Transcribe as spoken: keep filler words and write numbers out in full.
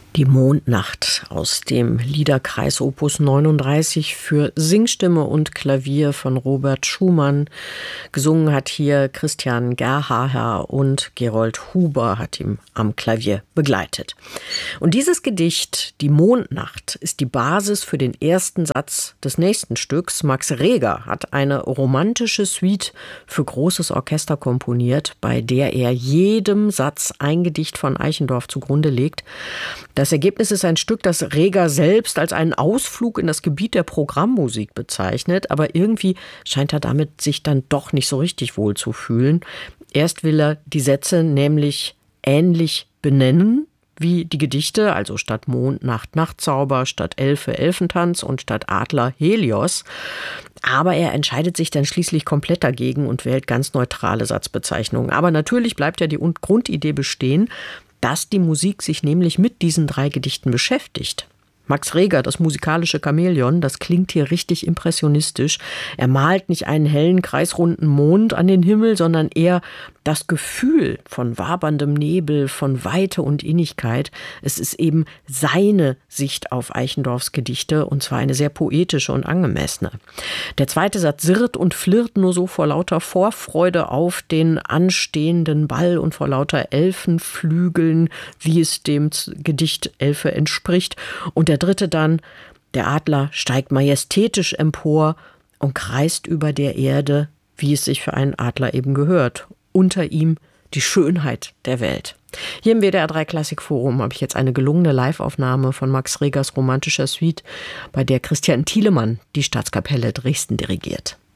Die Mondnacht aus dem Liederkreis Opus neununddreißig für Singstimme und Klavier von Robert Schumann. Gesungen hat hier Christian Gerhaher und Gerold Huber hat ihm am Klavier begleitet. Und dieses Gedicht, Die Mondnacht, ist die Basis für den ersten Satz des nächsten Stücks. Max Reger hat eine romantische Suite für großes Orchester komponiert, bei der er jedem Satz ein Gedicht von Eichendorff zugrunde legt. Das Ergebnis ist ein Stück, das Reger selbst als einen Ausflug in das Gebiet der Programmmusik bezeichnet, aber irgendwie scheint er damit sich dann doch nicht so richtig wohl zu fühlen. Erst will er die Sätze nämlich ähnlich benennen wie die Gedichte, also statt Mond, Nacht, Nachtzauber, statt Elfe, Elfentanz und statt Adler, Helios. Aber er entscheidet sich dann schließlich komplett dagegen und wählt ganz neutrale Satzbezeichnungen. Aber natürlich bleibt ja die Grundidee bestehen, dass die Musik sich nämlich mit diesen drei Gedichten beschäftigt. Max Reger, das musikalische Chamäleon, das klingt hier richtig impressionistisch. Er malt nicht einen hellen, kreisrunden Mond an den Himmel, sondern eher das Gefühl von waberndem Nebel, von Weite und Innigkeit. Es ist eben seine Sicht auf Eichendorffs Gedichte, und zwar eine sehr poetische und angemessene. Der zweite Satz sirrt und flirrt nur so vor lauter Vorfreude auf den anstehenden Ball und vor lauter Elfenflügeln, wie es dem Gedicht Elfe entspricht. Und der dritte dann, der Adler steigt majestätisch empor und kreist über der Erde, wie es sich für einen Adler eben gehört. Unter ihm die Schönheit der Welt. Hier im W D R drei Klassikforum habe ich jetzt eine gelungene Liveaufnahme von Max Regers romantischer Suite, bei der Christian Thielemann die Staatskapelle Dresden dirigiert.